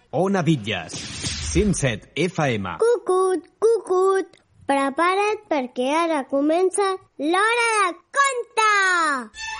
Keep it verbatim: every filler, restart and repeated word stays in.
Ona Bitlles, cent set F M. Cucut, cucut, prepara't perquè ara comença l'Hora de Conte!